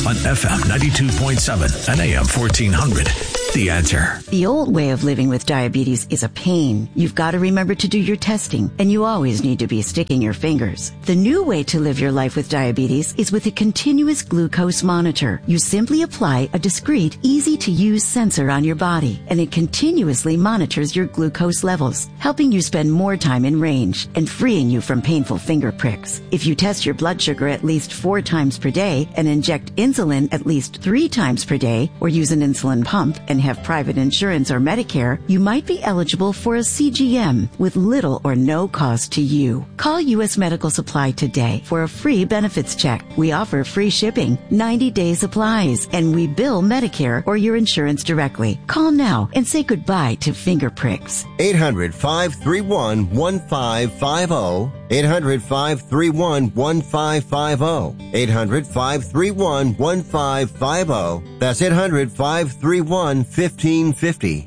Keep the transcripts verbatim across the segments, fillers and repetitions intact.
on F M ninety-two point seven and A M fourteen hundred. The Answer. The old way of living with diabetes is a pain. You've got to remember to do your testing, and you always need to be sticking your fingers. The new way to live your life with diabetes is with a continuous glucose monitor. You simply apply a discreet, easy-to-use sensor on your body, and it continuously monitors your glucose levels, helping you spend more time in range and freeing you from painful finger pricks. If you test your blood sugar at least four times per day and inject insulin at least three times per day, or use an insulin pump and have private insurance or Medicare, you might be eligible for a C G M with little or no cost to you. Call U S Medical Supply today for a free benefits check. We offer free shipping, ninety day supplies, and we bill Medicare or your insurance directly. Call now and say goodbye to finger pricks. eight hundred, five three one, one five five zero. eight hundred, five three one, one five five zero. eight hundred, five three one, one five five zero. That's eight hundred, five three one, one five five zero.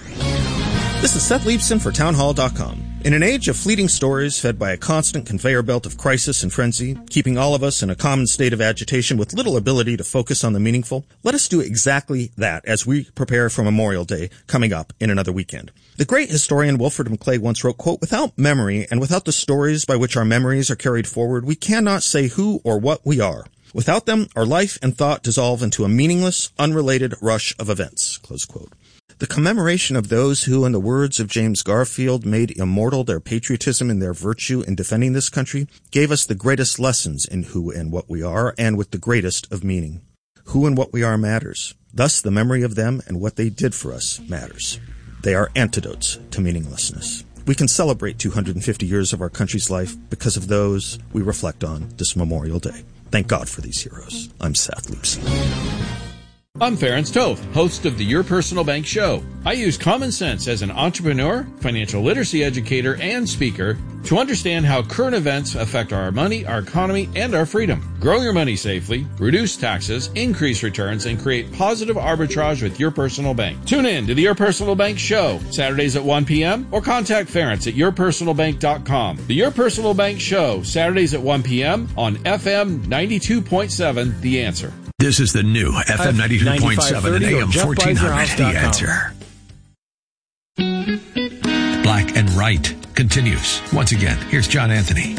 This is Seth Leibson for townhall dot com. In an age of fleeting stories fed by a constant conveyor belt of crisis and frenzy, keeping all of us in a common state of agitation with little ability to focus on the meaningful, let us do exactly that as we prepare for Memorial Day coming up in another weekend. The great historian Wilfred McClay once wrote, quote, "Without memory and without the stories by which our memories are carried forward, we cannot say who or what we are. Without them, our life and thought dissolve into a meaningless, unrelated rush of events," close quote. The commemoration of those who, in the words of James Garfield, made immortal their patriotism and their virtue in defending this country, gave us the greatest lessons in who and what we are, and with the greatest of meaning. Who and what we are matters. Thus, the memory of them and what they did for us matters. They are antidotes to meaninglessness. We can celebrate two hundred fifty years of our country's life because of those we reflect on this Memorial Day. Thank God for these heroes. I'm Seth Leibson. I'm Ferenc Toth, host of the Your Personal Bank Show. I use common sense as an entrepreneur, financial literacy educator, and speaker to understand how current events affect our money, our economy, and our freedom. Grow your money safely, reduce taxes, increase returns, and create positive arbitrage with Your Personal Bank. Tune in to the Your Personal Bank Show, Saturdays at one p.m., or contact Ferenc at your personal bank dot com. The Your Personal Bank Show, Saturdays at one p.m. on F M ninety-two point seven, The Answer. This is the new F M ninety-two point seven and A M fourteen hundred, The Answer. Black and Right continues. Once again, here's John Anthony.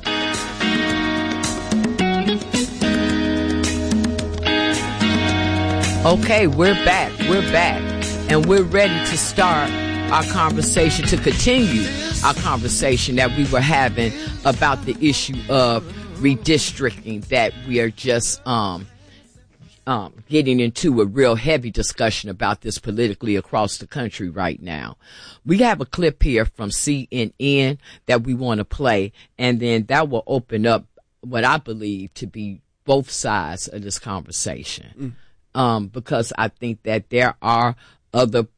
Okay, we're back. We're back. And we're ready to start our conversation, to continue our conversation that we were having about the issue of redistricting that we are just um Um, getting into a real heavy discussion about this politically across the country right now. We have a clip here from C N N that we want to play, and then that will open up what I believe to be both sides of this conversation. Mm. Um, because I think that there are other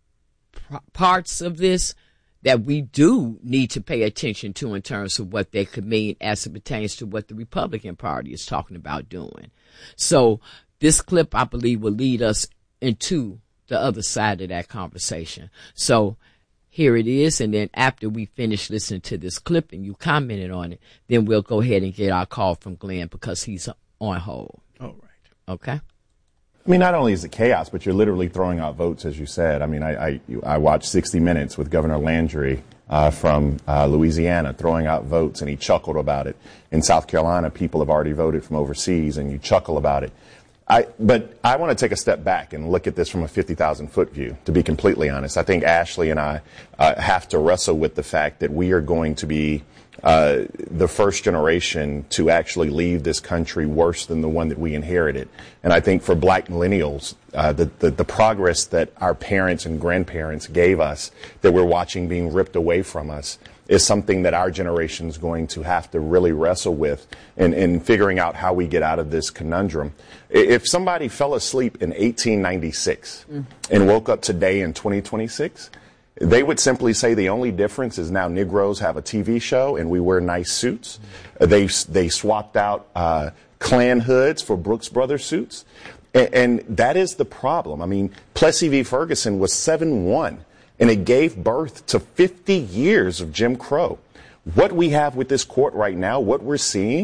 p- parts of this that we do need to pay attention to in terms of what they could mean as it pertains to what the Republican Party is talking about doing. So, this clip, I believe, will lead us into the other side of that conversation. So here it is. And then after we finish listening to this clip and you commented on it, then we'll go ahead and get our call from Glenn because he's on hold. All right. Okay. I mean, not only is it chaos, but you're literally throwing out votes, as you said. I mean, I, I, I watched sixty minutes with Governor Landry uh, from uh, Louisiana throwing out votes, and he chuckled about it. In South Carolina, people have already voted from overseas, and you chuckle about it. I, but I want to take a step back and look at this from a fifty thousand foot view, to be completely honest. I think Ashley and I uh, have to wrestle with the fact that we are going to be uh, the first generation to actually leave this country worse than the one that we inherited. And I think for black millennials, uh, the, the, the progress that our parents and grandparents gave us, that we're watching being ripped away from us, is something that our generation is going to have to really wrestle with in, in figuring out how we get out of this conundrum. If somebody fell asleep in eighteen ninety-six mm. and woke up today in twenty twenty-six, they would simply say the only difference is now Negroes have a T V show and we wear nice suits. Mm. They, they swapped out uh, Klan hoods for Brooks Brothers suits. And, and that is the problem. I mean, Plessy v. Ferguson was seven one. And it gave birth to fifty years of Jim Crow. What we have with this court right now, what we're seeing,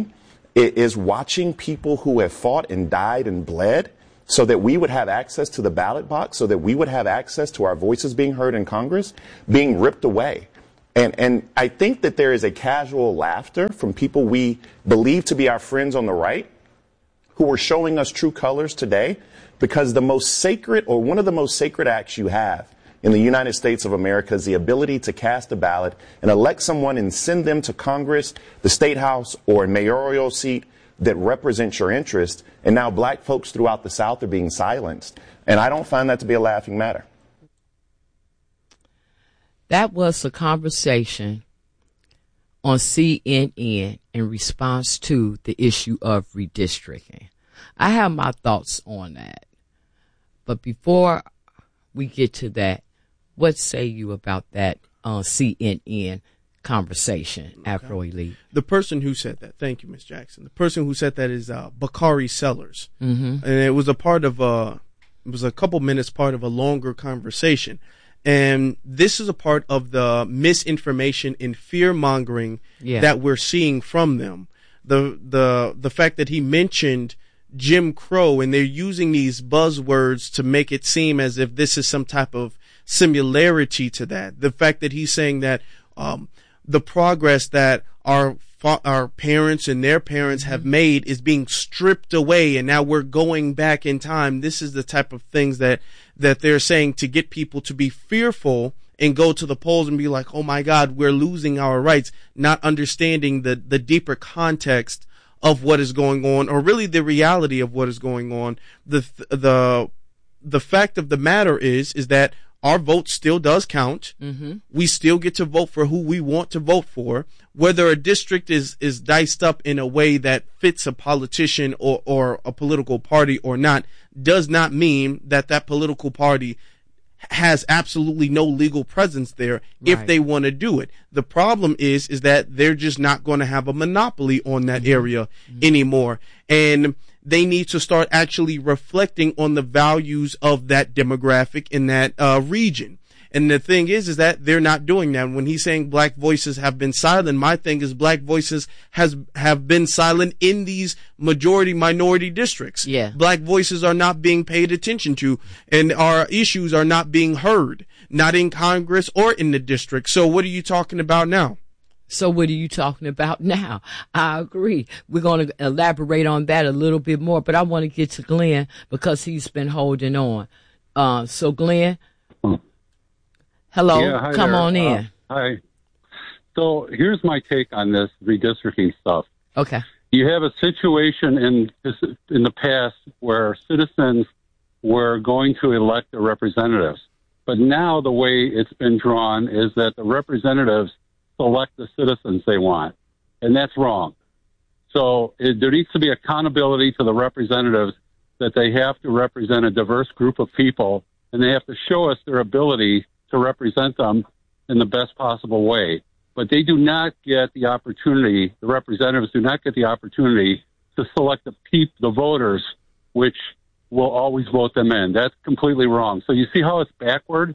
is watching people who have fought and died and bled so that we would have access to the ballot box, so that we would have access to our voices being heard in Congress, being ripped away. And, and I think that there is a casual laughter from people we believe to be our friends on the right who are showing us true colors today, because the most sacred, or one of the most sacred acts you have in the United States of America is the ability to cast a ballot and elect someone and send them to Congress, the State House, or a mayoral seat that represents your interest. And now black folks throughout the South are being silenced. And I don't find that to be a laughing matter. That was a conversation on C N N in response to the issue of redistricting. I have my thoughts on that. But before we get to that, what say you about that uh, C N N conversation, okay. Afro Elite? The person who said that, thank you, Miz Jackson. The person who said that is uh, Bakari Sellers. Mm-hmm. And it was a part of a, it was a couple minutes part of a longer conversation. And this is a part of the misinformation and fear mongering yeah. that we're seeing from them. The, the, the fact that he mentioned Jim Crow, and they're using these buzzwords to make it seem as if this is some type of similarity to that. The fact that he's saying that, um, the progress that our our parents and their parents have made is being stripped away, and now we're going back in time. This is the type of things that that they're saying to get people to be fearful and go to the polls and be like, oh my God, we're losing our rights, not understanding the the deeper context of what is going on, or really the reality of what is going on. The the the fact of the matter is is that our vote still does count. Mm-hmm. We still get to vote for who we want to vote for. Whether a district is, is diced up in a way that fits a politician or, or a political party or not, does not mean that that political party has absolutely no legal presence there right. if they want to do it. The problem is, is that they're just not going to have a monopoly on that mm-hmm. area mm-hmm. anymore. And they need to start actually reflecting on the values of that demographic in that uh, region. And the thing is, is that they're not doing that. When he's saying black voices have been silent, my thing is black voices has have been silent in these majority minority districts. Yeah. Black voices are not being paid attention to, and our issues are not being heard, not in Congress or in the district. So what are you talking about now? So what are you talking about now? I agree. We're going to elaborate on that a little bit more, but I want to get to Glenn because he's been holding on. Uh, so Glenn, hello, yeah, hi come there. on in. Uh, hi. So here's my take on this redistricting stuff. Okay. You have a situation in in the past where citizens were going to elect their representatives, but now the way it's been drawn is that the representatives select the citizens they want, and that's wrong. So it, there needs to be accountability to the representatives that they have to represent a diverse group of people, and they have to show us their ability to represent them in the best possible way. But they do not get the opportunity, the representatives do not get the opportunity to select the peop, the voters, which will always vote them in. That's completely wrong. So you see how it's backward?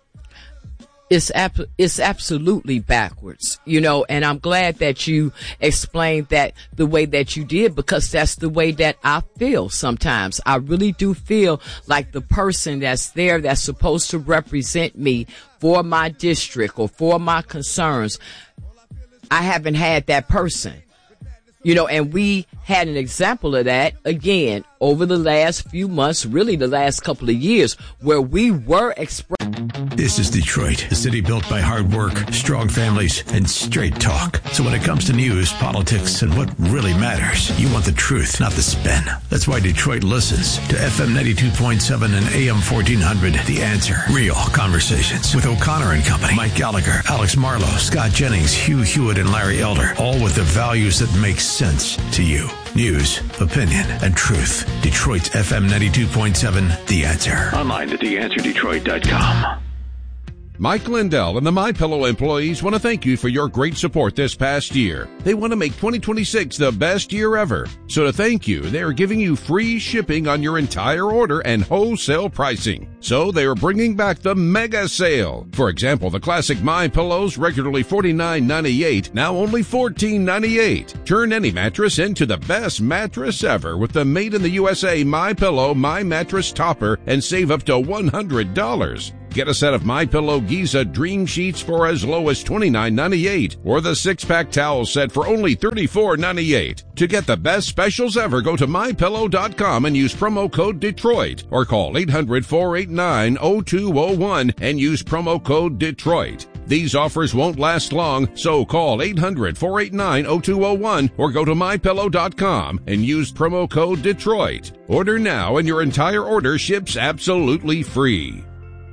It's ab- it's absolutely backwards, you know, and I'm glad that you explained that the way that you did, because that's the way that I feel sometimes. I really do feel like the person that's there that's supposed to represent me for my district or for my concerns, I haven't had that person. You know, and we had an example of that, again, over the last few months, really the last couple of years, where we were expressing. This is Detroit, a city built by hard work, strong families, and straight talk. So when it comes to news, politics, and what really matters, you want the truth, not the spin. That's why Detroit listens to F M ninety-two point seven and A M fourteen hundred, The Answer. Real conversations with O'Connor and Company, Mike Gallagher, Alex Marlowe, Scott Jennings, Hugh Hewitt, and Larry Elder, all with the values that make sense to you. News, opinion, and truth. Detroit's F M ninety-two point seven, The Answer. Online at the answer detroit dot com. Mike Lindell and the MyPillow employees want to thank you for your great support this past year. They want to make twenty twenty-six the best year ever. So to thank you, they are giving you free shipping on your entire order and wholesale pricing. So they are bringing back the mega sale. For example, the classic MyPillows, regularly forty-nine ninety-eight, now only fourteen ninety-eight. Turn any mattress into the best mattress ever with the made in the U S A MyPillow My Mattress Topper and save up to one hundred dollars. Get a set of MyPillow Giza Dream Sheets for as low as twenty-nine ninety-eight, or the six-pack towel set for only thirty-four ninety-eight. To get the best specials ever, go to my pillow dot com and use promo code Detroit, or call eight hundred, four eight nine, zero two zero one and use promo code Detroit. These offers won't last long, so call eight hundred, four eight nine, zero two zero one or go to my pillow dot com and use promo code Detroit. Order now and your entire order ships absolutely free.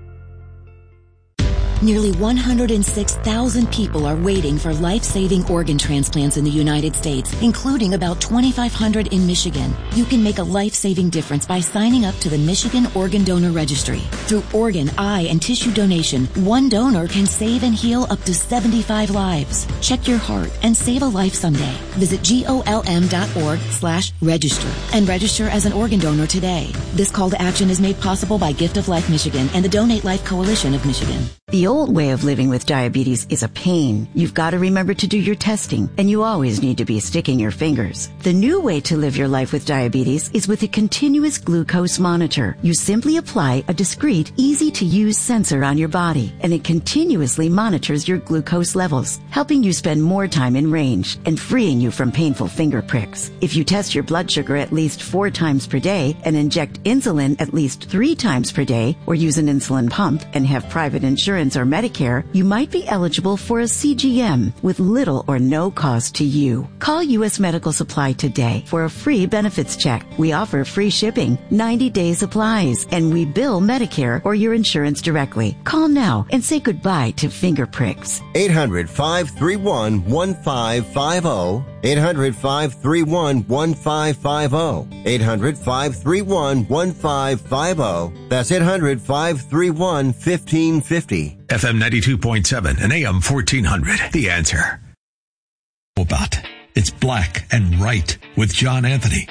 Nearly one hundred six thousand people are waiting for life-saving organ transplants in the United States, including about twenty-five hundred in Michigan. You can make a life-saving difference by signing up to the Michigan Organ Donor Registry. Through organ, eye, and tissue donation, one donor can save and heal up to seventy-five lives. Check your heart and save a life someday. Visit golm dot org slash register and register as an organ donor today. This call to action is made possible by Gift of Life Michigan and the Donate Life Coalition of Michigan. The old way of living with diabetes is a pain. You've got to remember to do your testing, and you always need to be sticking your fingers. The new way to live your life with diabetes is with a continuous glucose monitor. You simply apply a discreet, easy-to-use sensor on your body, and it continuously monitors your glucose levels, helping you spend more time in range and freeing you from painful finger pricks. If you test your blood sugar at least four times per day and inject insulin at least three times per day, or use an insulin pump and have private insurance or Medicare, you might be eligible for a C G M with little or no cost to you. Call U S Medical Supply today for a free benefits check. We offer free shipping, ninety day supplies, and we bill Medicare or your insurance directly. Call now and say goodbye to finger pricks. eight hundred, five three one, one five five zero. eight hundred, five three one, one five five zero. eight hundred, five three one, one five five zero. That's eight hundred, five three one, one five five zero. F M ninety-two point seven and A M fourteen hundred. The Answer. About It's Black and Right with John Anthony.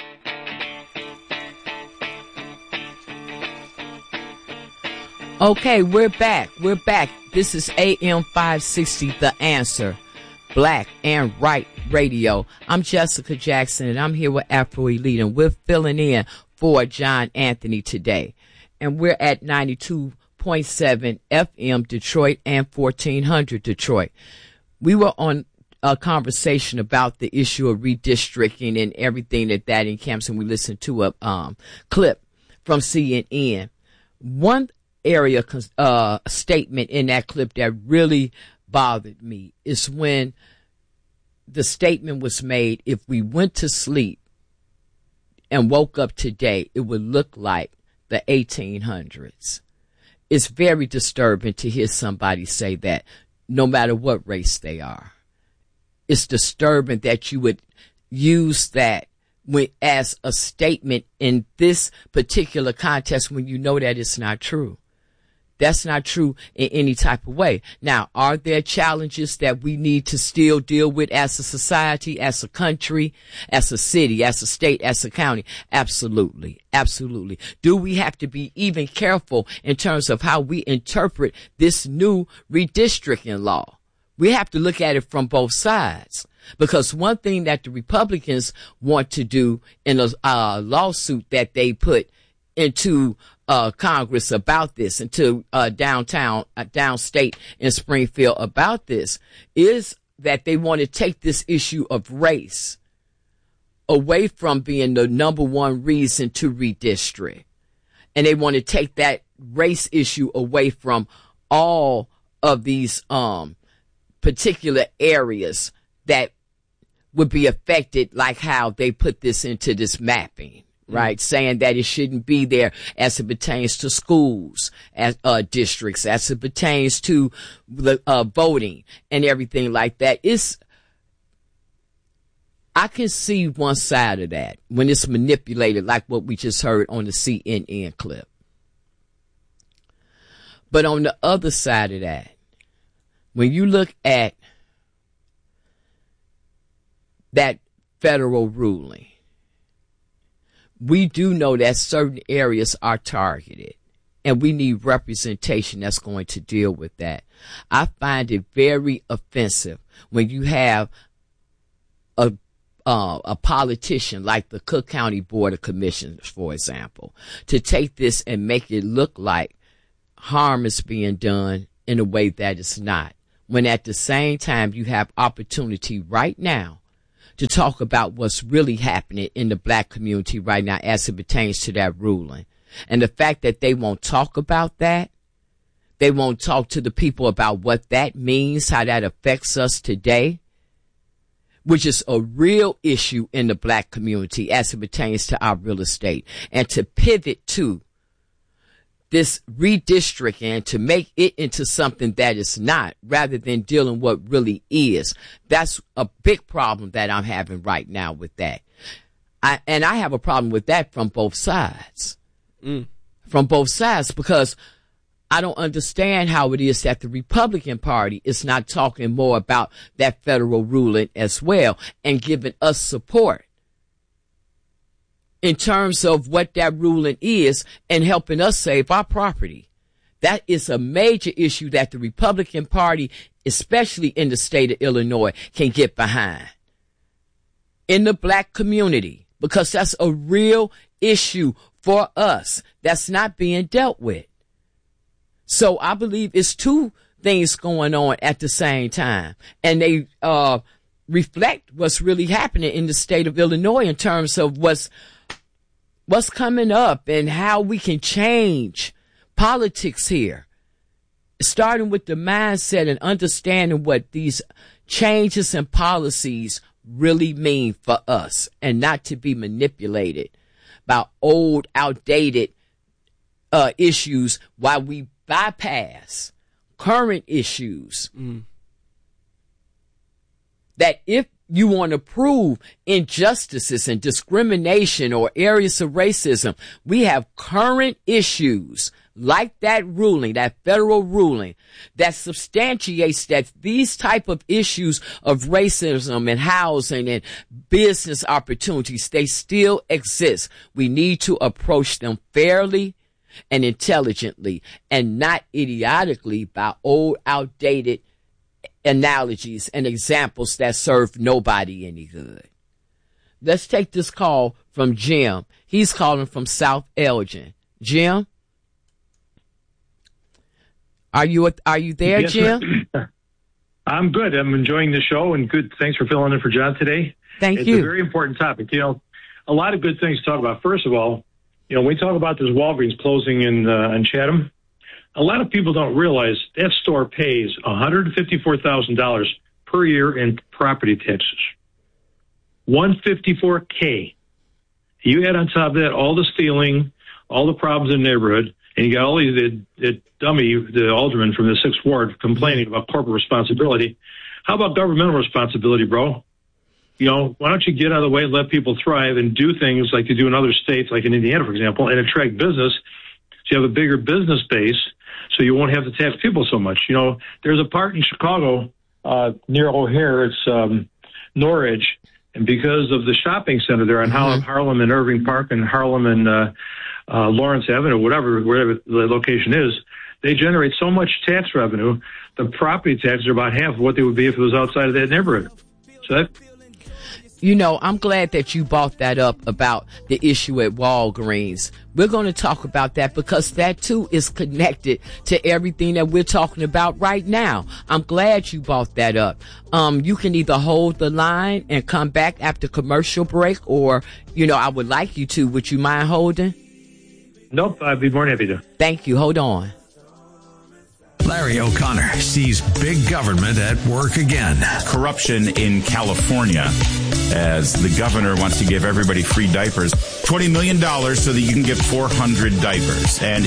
Okay, we're back. We're back. This is A M five sixty, The Answer. Black and Right Radio. I'm Jessica Jackson, and I'm here with Afro Elite, and we're filling in for John Anthony today. And we're at ninety-two point seven F M Detroit and fourteen hundred Detroit. We were on a conversation about the issue of redistricting and everything that that encamps, and we listened to a um, clip from C N N. One area uh, statement in that clip that really bothered me is when the statement was made, if we went to sleep and woke up today, it would look like the eighteen hundreds. It's very disturbing to hear somebody say that, no matter what race they are. It's disturbing that you would use that when, as a statement in this particular context when you know that it's not true. That's not true in any type of way. Now, are there challenges that we need to still deal with as a society, as a country, as a city, as a state, as a county? Absolutely. Absolutely. Do we have to be even careful in terms of how we interpret this new redistricting law? We have to look at it from both sides, because one thing that the Republicans want to do in a uh, lawsuit that they put into Uh, Congress about this, and to uh, downtown, uh, downstate in Springfield about this, is that they want to take this issue of race away from being the number one reason to redistrict. And they want to take that race issue away from all of these um, particular areas that would be affected, like how they put this into this mapping. Right, saying that it shouldn't be there as it pertains to schools, as uh, districts, as it pertains to the uh, voting and everything like that. It's, I can see one side of that when it's manipulated, like what we just heard on the C N N clip. But on the other side of that, when you look at that federal ruling, we do know that certain areas are targeted, and we need representation that's going to deal with that. I find it very offensive when you have a uh, a politician like the Cook County Board of Commissioners, for example, to take this and make it look like harm is being done in a way that it's not, when at the same time you have opportunity right now to talk about what's really happening in the black community right now as it pertains to that ruling. And the fact that they won't talk about that, they won't talk to the people about what that means, how that affects us today, which is a real issue in the black community as it pertains to our real estate. And to pivot to this redistricting and to make it into something that is not, rather than dealing what really is. That's a big problem that I'm having right now with that. I, and I have a problem with that from both sides. Mm. From both sides, because I don't understand how it is that the Republican Party is not talking more about that federal ruling as well and giving us support in terms of what that ruling is and helping us save our property. That is a major issue that the Republican Party, especially in the state of Illinois, can get behind in the black community, because that's a real issue for us that's not being dealt with. So I believe it's two things going on at the same time, and they uh reflect what's really happening in the state of Illinois in terms of what's what's coming up and how we can change politics here, starting with the mindset and understanding what these changes and policies really mean for us, and not to be manipulated by old, outdated uh issues while we bypass current issues. Mm. That if you want to prove injustices and discrimination or areas of racism, we have current issues like that ruling, that federal ruling, that substantiates that these type of issues of racism and housing and business opportunities, they still exist. We need to approach them fairly and intelligently, and not idiotically by old, outdated analogies and examples that serve nobody any good. Let's take this call from Jim. He's calling from South Elgin. Jim? Are you are you there, yes, Jim? I'm good. I'm enjoying the show, and good. Thanks for filling in for John today. Thank it's you. It's a very important topic. You know, a lot of good things to talk about. First of all, you know, when we talk about this Walgreens closing in uh, in Chatham, a lot of people don't realize that store pays one hundred fifty-four thousand dollars per year in property taxes. one hundred fifty-four thousand dollars. You add on top of that all the stealing, all the problems in the neighborhood, and you got all these the, the dummy, the alderman from the sixth ward complaining about corporate responsibility. How about governmental responsibility, bro? You know, why don't you get out of the way and let people thrive and do things like you do in other states, like in Indiana, for example, and attract business so you have a bigger business base so you won't have to tax people so much. You know, there's a part in Chicago uh, near O'Hare, it's um, Norridge, and because of the shopping center there on mm-hmm. Harlem and Irving Park and Harlem and uh, uh, Lawrence Avenue, whatever, wherever the location is, they generate so much tax revenue, the property taxes are about half of what they would be if it was outside of that neighborhood. So that... You know, I'm glad that you brought that up about the issue at Walgreens. We're going to talk about that because that, too, is connected to everything that we're talking about right now. I'm glad you brought that up. Um, you can either hold the line and come back after commercial break, or, you know, I would like you to. Would you mind holding? Nope, I'd be more than happy to. Thank you. Hold on. Larry O'Connor sees big government at work again. Corruption in California, as the governor wants to give everybody free diapers. twenty million dollars so that you can get four hundred diapers. And